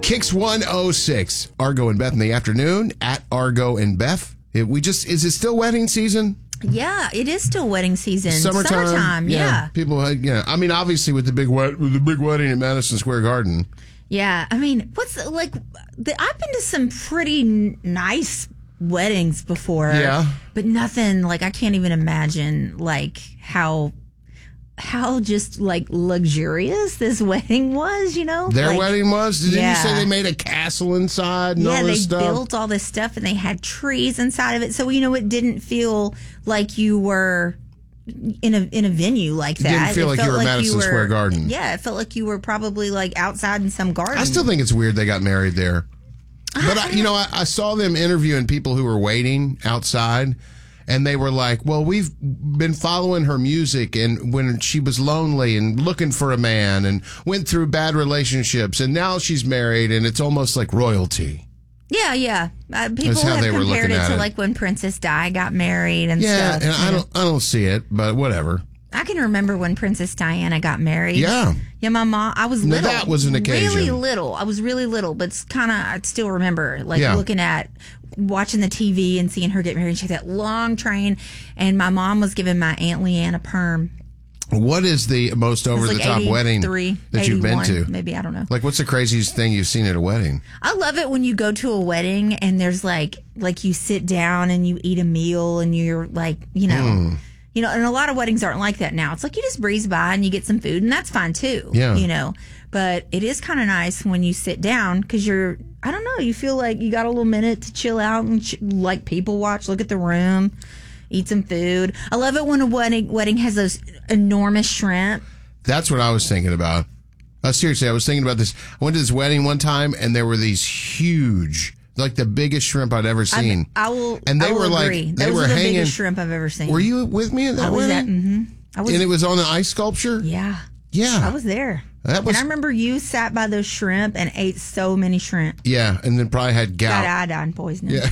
Kicks 106. Argo and Beth in the afternoon at Argo and Beth. Is it still wedding season? Yeah, it is still wedding season. Summertime. Yeah. People, I mean, obviously with the big wedding at Madison Square Garden. Yeah. I mean, I've been to some pretty nice weddings before. Yeah. But nothing, I can't even imagine, how just luxurious this wedding was, Their wedding was? Didn't you say Yeah. they made a castle inside and all this stuff? Yeah, they built all this stuff and they had trees inside of it. So, it didn't feel like you were in a venue like that. Didn't feel like you were at Madison Square Garden. Yeah, it felt like you were probably outside in some garden. I still think it's weird they got married there. But, I saw them interviewing people who were waiting outside. And they were like, well, we've been following her music and when she was lonely and looking for a man and went through bad relationships and now she's married and it's almost like royalty. Yeah. People That's how have they were compared looking it at to it. when Princess Di got married and Yeah, stuff. and I don't see it, but whatever. I can remember when Princess Diana got married. Yeah. Yeah, my mom, I was little. Now that was an occasion. Really little. I was really little, but it's I still remember, watching the TV and seeing her get married. She had that long train, and my mom was giving my Aunt Leanne a perm. What is the most over-the-top wedding that you've been to? Maybe, I don't know. What's the craziest thing you've seen at a wedding? I love it when you go to a wedding and there's you sit down and you eat a meal and you're and a lot of weddings aren't like that now. It's you just breeze by and you get some food and that's fine too. Yeah. But it is kind of nice when you sit down because I don't know, you feel like you got a little minute to chill out and people watch, look at the room, eat some food. I love it when a wedding has those enormous shrimp. That's what I was thinking about. Seriously, I was thinking about this. I went to this wedding one time and there were these huge, the biggest shrimp I'd ever seen. I will agree. Those were the biggest shrimp I've ever seen. Were you with me at that wedding? And it was on an ice sculpture? Yeah. Yeah. I was there. And I remember you sat by those shrimp and ate so many shrimp. Yeah, and then probably had gout. Got iodine poisoning. Yeah.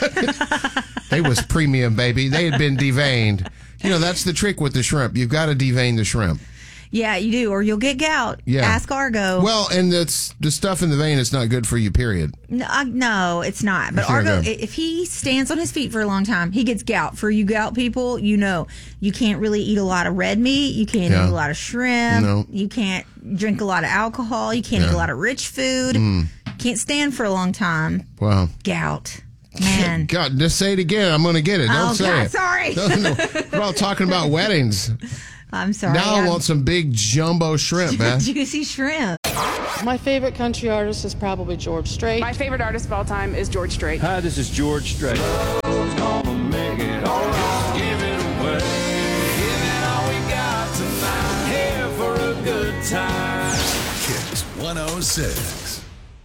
They was premium, baby. They had been deveined. That's the trick with the shrimp. You've got to devein the shrimp. Yeah, you do, or you'll get gout. Yeah. Ask Argo. Well, and the stuff in the vein is not good for you, period. No, it's not. But Argo, if he stands on his feet for a long time, he gets gout. For you gout people, you can't really eat a lot of red meat. You can't eat a lot of shrimp. No. You can't drink a lot of alcohol. You can't eat a lot of rich food. Can't stand for a long time. Wow. Gout. Man. God, just say it again. I'm going to get it. Don't say it. Sorry. No. We're all talking about weddings. I'm sorry. Now I want some big jumbo shrimp, man. Juicy shrimp. My favorite country artist is probably George Strait. My favorite artist of all time is George Strait. Hi, this is George Strait. Kicks 106.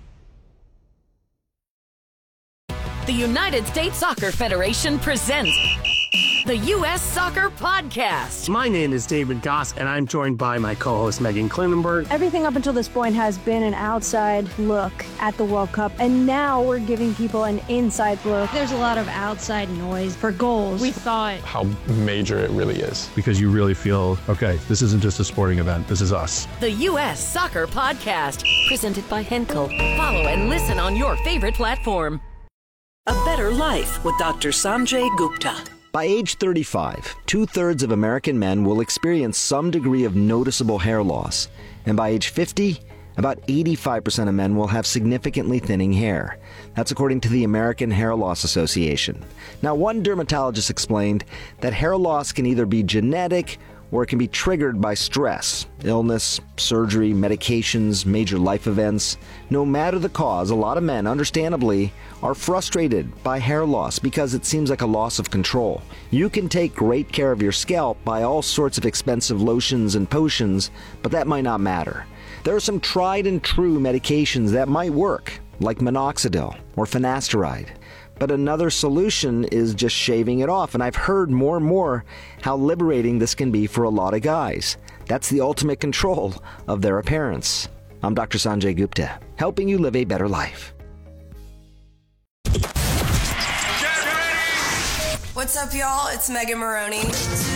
The United States Soccer Federation presents the U.S. Soccer Podcast. My name is David Goss, and I'm joined by my co-host Megan Klinenberg. Everything up until this point has been an outside look at the World Cup, and now we're giving people an inside look. There's a lot of outside noise for goals. We thought how major it really is. Because you really feel, okay, this isn't just a sporting event, this is us. The U.S. Soccer Podcast, presented by Henkel. Follow and listen on your favorite platform. A Better Life with Dr. Sanjay Gupta. By age 35, 2/3 of American men will experience some degree of noticeable hair loss. And by age 50, about 85% of men will have significantly thinning hair. That's according to the American Hair Loss Association. Now, one dermatologist explained that hair loss can either be genetic or it can be triggered by stress, illness, surgery, medications, major life events. No matter the cause, a lot of men, understandably, are frustrated by hair loss because it seems like a loss of control. You can take great care of your scalp by all sorts of expensive lotions and potions, but that might not matter. There are some tried and true medications that might work, like minoxidil or finasteride. But another solution is just shaving it off, and I've heard more and more how liberating this can be for a lot of guys. That's the ultimate control of their appearance. I'm Dr. Sanjay Gupta, helping you live a better life. What's up, y'all? It's Megan Maroney.